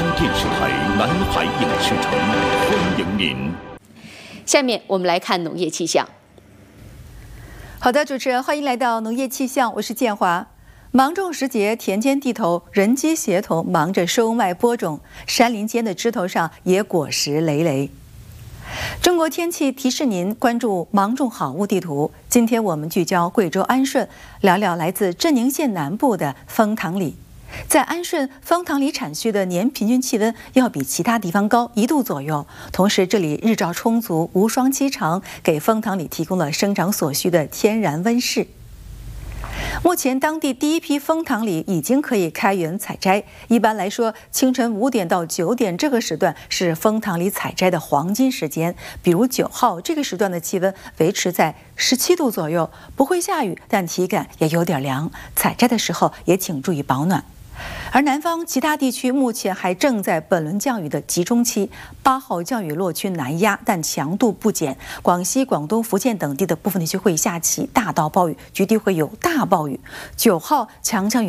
电视台南海影视城欢迎您。 下面我们来看农业气象。 好的，主持人，欢迎来到农业气象，我是建华。芒种时节，田间地头人机协同，忙着收麦播种，山林间的枝头上也果实累累。中国天气提示您关注芒种好物地图。今天我们聚焦贵州安顺，聊聊来自镇宁县南部的枫塘里。在安顺枫塘里产区的年平均气温要比其他地方高1度左右，同时这里日照充足，无霜期长，给枫塘里提供了生长所需的天然温室。目前，当地第一批枫塘里已经可以开园采摘。一般来说，清晨5点到9点这个时段是枫塘里采摘的黄金时间。比如9号这个时段的气温维持在17度左右，不会下雨，但体感也有点凉。采摘的时候也请注意保暖。而南方其他地区目前还正在本轮降雨的集中期，8号降雨落区南压，但强度不减。广西、广东、福建等地的部分地区会下起大到暴雨，局地会有大暴雨。9号强降雨